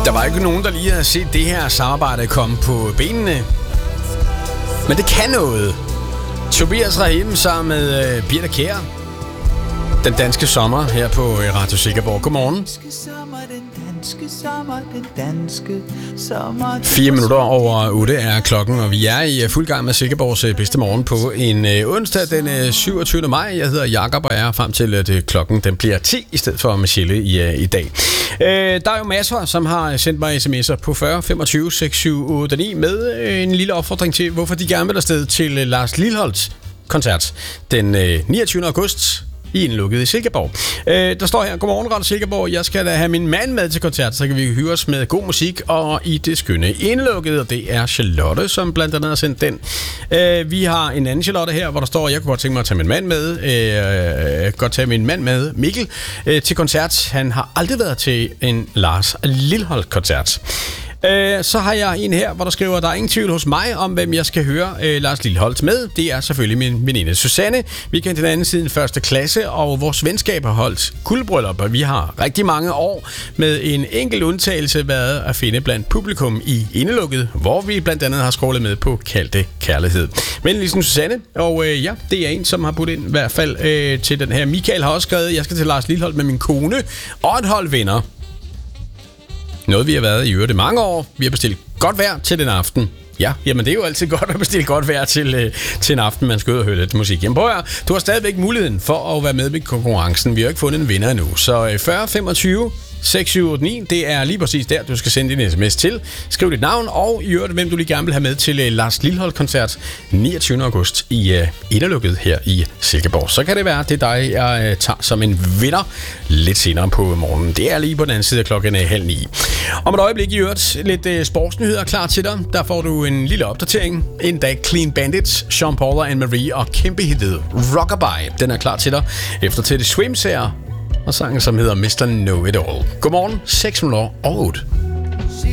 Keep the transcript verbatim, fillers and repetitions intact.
Der var ikke nogen, der lige havde set det her samarbejde komme på benene. Men det kan noget. Tobias Rahim sammen med uh, Birthe Kjær. Den danske sommer her på Radio Silkeborg. Godmorgen. Fire minutter over otte er klokken, og vi er i fuld gang med Silkeborgs bedste morgen på en øh, onsdag den syvogtyvende maj. Jeg hedder Jakob, og jeg er frem til, at øh, klokken den bliver ti i stedet for Michelle i, øh, i dag. Øh, der er jo masser, som har sendt mig sms'er på fyrre femogtyve seks syv otte ni med øh, en lille opfordring til, hvorfor de gerne vil afsted til øh, Lars Lilholts koncert den øh, niogtyvende august. I indlukket i Silkeborg. Øh, der står her, godmorgen Radio Silkeborg, jeg skal da have min mand med til koncert, så kan vi høre os med god musik og i det skønne indlukket, og det er Charlotte, som blandt andet har sendt den. Øh, vi har en anden Charlotte her, hvor der står, jeg kunne godt tænke mig at tage min mand med, øh, godt tage min mand med, Mikkel, øh, til koncert. Han har aldrig været til en Lars Lilholt-koncert. Så har jeg en her, hvor der skriver, der er ingen tvivl hos mig om, hvem jeg skal høre øh, Lars Lilholt med. Det er selvfølgelig min veninde Susanne. Vi kendte den anden siden første klasse, og vores venskab har holdt guldbryllup. Vi har rigtig mange år med en enkelt undtagelse været at finde blandt publikum i indelukket, hvor vi blandt andet har scrollet med på Kaldte Kærlighed. Men ligesom Susanne, og øh, ja, det er en, som har budt ind i hvert fald øh, til den her. Michael har også skrevet, jeg skal til Lars Lilholt med min kone og et hold venner. Noget, vi har været i øvrigt i mange år. Vi har bestilt godt vejr til den aften. Ja, jamen det er jo altid godt at bestille godt vejr til, øh, til en aften, man skal ud og høre lidt musik. Jamen prøv at, du har stadigvæk muligheden for at være med i konkurrencen. Vi har jo ikke fundet en vinder endnu. Så øh, fyrre femogtyve seks syv otte ni, det er lige præcis der, du skal sende din sms til. Skriv dit navn og i øvrigt, hvem du lige gerne vil have med til uh, Lars Lilholt-koncert niogtyvende august i uh, inderlukket her i Silkeborg. Så kan det være, det er dig, jeg uh, tager som en vinder lidt senere på morgenen. Det er lige på den anden side af klokken uh, halv ni. Om et øjeblik i øvrigt, lidt uh, sportsnyheder klar til dig. Der får du en lille opdatering. En dag Clean Bandits, Sean Paul og Anne-Marie og kæmpe hittet Rockabye. Den er klar til dig efter til det Swims her. Og sangen, som hedder mister Know It All. Godmorgen, seks minutter og otte.